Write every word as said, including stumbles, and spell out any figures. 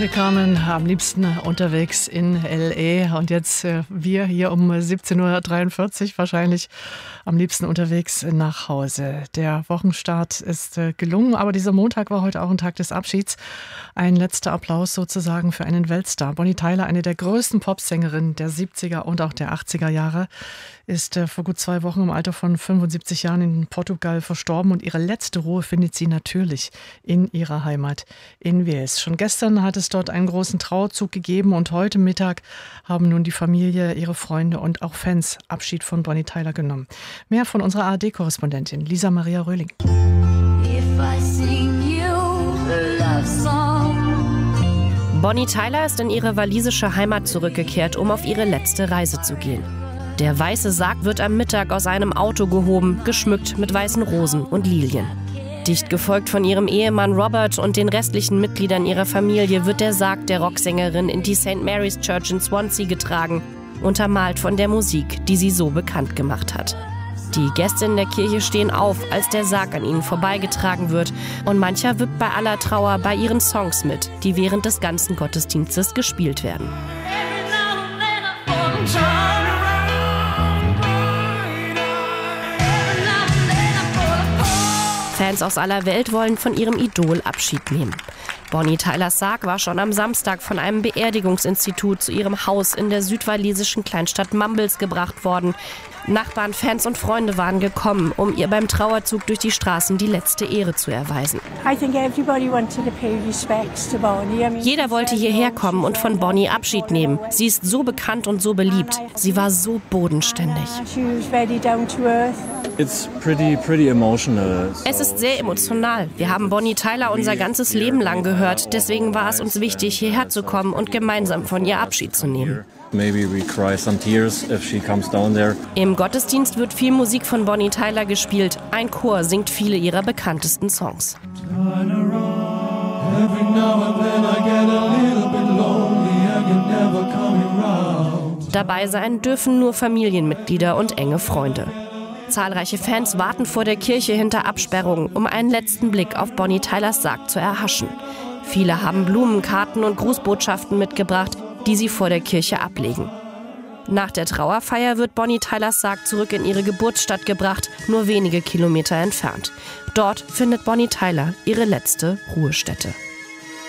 Carmen, am liebsten unterwegs in L A und jetzt äh, wir hier um siebzehn Uhr dreiundvierzig wahrscheinlich am liebsten unterwegs nach Hause. Der Wochenstart ist äh, gelungen, aber dieser Montag war heute auch ein Tag des Abschieds. Ein letzter Applaus sozusagen für einen Weltstar. Bonnie Tyler, eine der größten Popsängerinnen der siebziger und auch der achtziger Jahre, ist äh, vor gut zwei Wochen im Alter von fünfundsiebzig Jahren in Portugal verstorben und ihre letzte Ruhe findet sie natürlich in ihrer Heimat in Wales. Schon gestern hat es dort einen großen Trauerzug gegeben und heute Mittag haben nun die Familie, ihre Freunde und auch Fans Abschied von Bonnie Tyler genommen. Mehr von unserer A R D-Korrespondentin Lisa Maria Röhling. Bonnie Tyler ist in ihre walisische Heimat zurückgekehrt, um auf ihre letzte Reise zu gehen. Der weiße Sarg wird am Mittag aus einem Auto gehoben, geschmückt mit weißen Rosen und Lilien. Dicht gefolgt von ihrem Ehemann Robert und den restlichen Mitgliedern ihrer Familie wird der Sarg der Rocksängerin in die Saint Mary's Church in Swansea getragen, untermalt von der Musik, die sie so bekannt gemacht hat. Die Gäste in der Kirche stehen auf, als der Sarg an ihnen vorbeigetragen wird und mancher wippt bei aller Trauer bei ihren Songs mit, die während des ganzen Gottesdienstes gespielt werden. Fans aus aller Welt wollen von ihrem Idol Abschied nehmen. Bonnie Tylers Sarg war schon am Samstag von einem Beerdigungsinstitut zu ihrem Haus in der südwalisischen Kleinstadt Mumbles gebracht worden. Nachbarn, Fans und Freunde waren gekommen, um ihr beim Trauerzug durch die Straßen die letzte Ehre zu erweisen. Jeder wollte hierher kommen und von Bonnie Abschied nehmen. Sie ist so bekannt und so beliebt. Sie war so bodenständig. It's pretty, pretty emotional. Es ist sehr emotional. Wir haben Bonnie Tyler unser ganzes Leben lang gehört. Deswegen war es uns wichtig, hierher zu kommen und gemeinsam von ihr Abschied zu nehmen. Maybe we cry some tears if she comes down there. Im Gottesdienst wird viel Musik von Bonnie Tyler gespielt. Ein Chor singt viele ihrer bekanntesten Songs. Dabei sein dürfen nur Familienmitglieder und enge Freunde. Zahlreiche Fans warten vor der Kirche hinter Absperrungen, um einen letzten Blick auf Bonnie Tylers Sarg zu erhaschen. Viele haben Blumenkarten und Grußbotschaften mitgebracht, die sie vor der Kirche ablegen. Nach der Trauerfeier wird Bonnie Tylers Sarg zurück in ihre Geburtsstadt gebracht, nur wenige Kilometer entfernt. Dort findet Bonnie Tyler ihre letzte Ruhestätte.